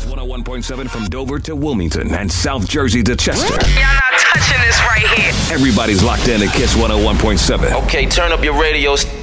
Kiss 101.7 from Dover to Wilmington and South Jersey to Chester. Y'all not touching this right here. Everybody's locked in to Kiss 101.7. Okay, turn up your radios.